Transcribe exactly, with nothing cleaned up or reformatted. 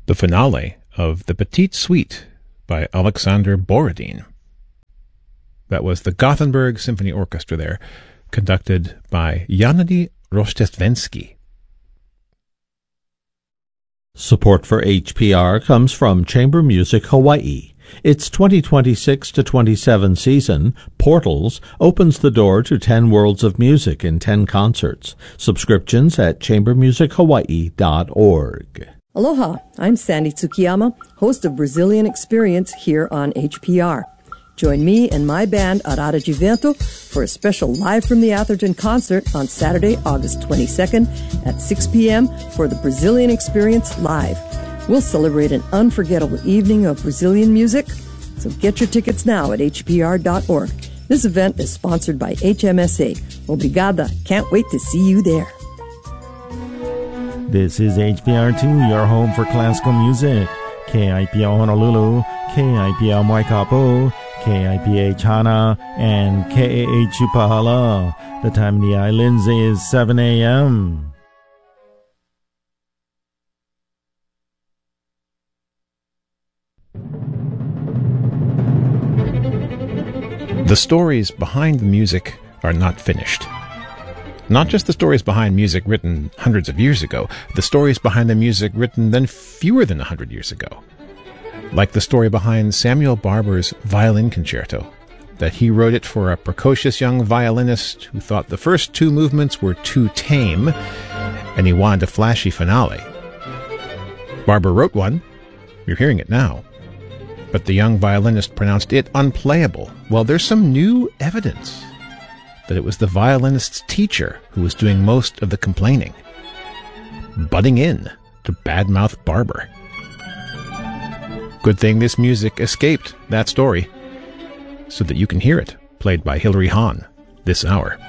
the finale of the Petite Suite by Alexander Borodin. That was the Gothenburg Symphony Orchestra there, conducted by Yanady Rostestvensky. Support for H P R comes from Chamber Music Hawaii. Its twenty twenty-six to twenty-seven season, Portals, opens the door to ten worlds of music in ten concerts. Subscriptions at chamber music hawaii dot org. Aloha, I'm Sandy Tsukiyama, host of Brazilian Experience here on H P R. Join me and my band Arara de Vento for a special Live from the Atherton concert on Saturday, August twenty-second at six p.m. for the Brazilian Experience Live. We'll celebrate an unforgettable evening of Brazilian music, so get your tickets now at h p r dot org. This event is sponsored by H M S A. Obrigada. Can't wait to see you there. This is H P R two, your home for classical music. K I P L Honolulu, K I P L Waikapo, K I P H Hana, and K A H Upahala. The time in the islands is seven a.m. The stories behind the music are not finished. Not just the stories behind music written hundreds of years ago, the stories behind the music written then fewer than a hundred years ago. Like the story behind Samuel Barber's violin concerto, that he wrote it for a precocious young violinist who thought the first two movements were too tame, and he wanted a flashy finale. Barber wrote one, you're hearing it now, but the young violinist pronounced it unplayable. Well, there's some new evidence that it was the violinist's teacher who was doing most of the complaining, butting in to badmouth Barber. Good thing this music escaped that story, so that you can hear it, played by Hilary Hahn, this hour.